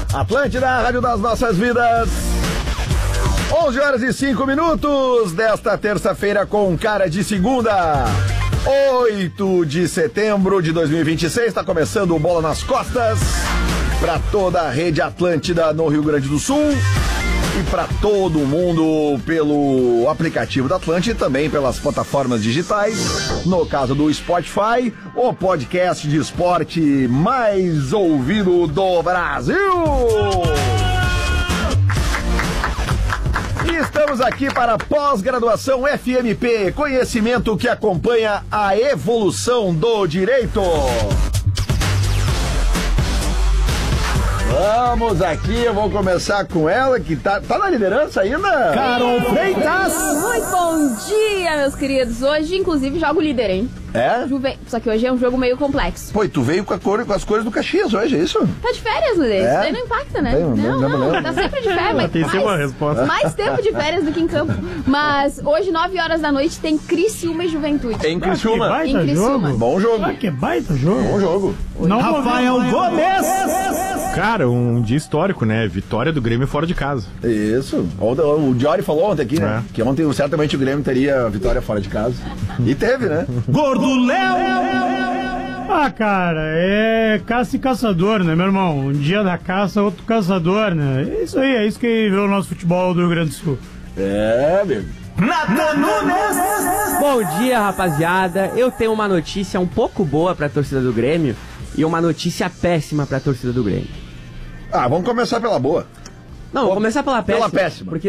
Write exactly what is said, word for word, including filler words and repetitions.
Atlântida, a rádio das nossas vidas. onze horas e cinco minutos desta terça-feira com cara de segunda. oito de setembro de dois mil e vinte e seis, está começando o Bola nas Costas para toda a rede Atlântida no Rio Grande do Sul e para todo mundo pelo aplicativo da Atlântida e também pelas plataformas digitais, no caso do Spotify, o podcast de esporte mais ouvido do Brasil. E estamos aqui para pós-graduação F M P, conhecimento que acompanha a evolução do direito. Vamos aqui, eu vou começar com ela, que tá, tá na liderança ainda? Carol Freitas! Muito bom dia, meus queridos. Hoje, inclusive, jogo líder, hein? É? Juve... Só que hoje é um jogo meio complexo. Pô, e tu veio com, a cor, com as cores do Caxias hoje, é isso? Tá de férias, Lulê. É? Isso daí não impacta, né? Tem, não, não, não, não, não. tá sempre de férias. Mas tem sempre uma resposta. Mais tempo de férias do que em campo. Mas hoje, nove horas da noite, tem Criciúma e Juventude. Em Criciúma. Ah, que baita Em Criciúma. jogo. Bom jogo. Ah, que baita jogo. Bom jogo. Não Rafael Gomes! Cara, um dia histórico, né? Vitória do Grêmio fora de casa. Isso. Ontem, o Diori falou ontem aqui, né? É. Que ontem certamente o Grêmio teria vitória fora de casa. E teve, né? Gordo Léo! Ah, cara, é caça e caçador, né, meu irmão? Um dia da caça, outro caçador, né? É isso aí, é isso que vê o nosso futebol do Rio Grande do Sul. É, amigo. Nathan Nunes! Bom dia, rapaziada. Eu tenho uma notícia um pouco boa pra torcida do Grêmio e uma notícia péssima pra torcida do Grêmio. Ah, vamos começar pela boa. Não, vou começar pela péssima. Pela péssima. Porque